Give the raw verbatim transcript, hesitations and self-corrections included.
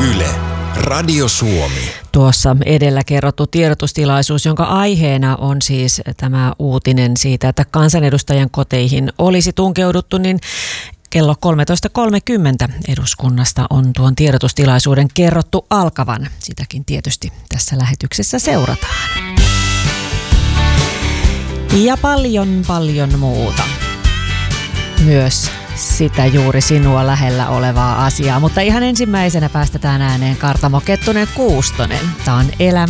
Yle, Radio Suomi. Tuossa edellä kerrottu tiedotustilaisuus, jonka aiheena on siis tämä uutinen siitä, että kansanedustajan koteihin olisi tunkeuduttu, niin kello kolmetoista kolmekymmentä eduskunnasta on tuon tiedotustilaisuuden kerrottu alkavan. Sitäkin tietysti tässä lähetyksessä seurataan. Ja paljon paljon muuta. Myös sitä juuri sinua lähellä olevaa asiaa. Mutta ihan ensimmäisenä päästetään ääneen Kartamo Kettunen Kuustonen. Tämä on Elämä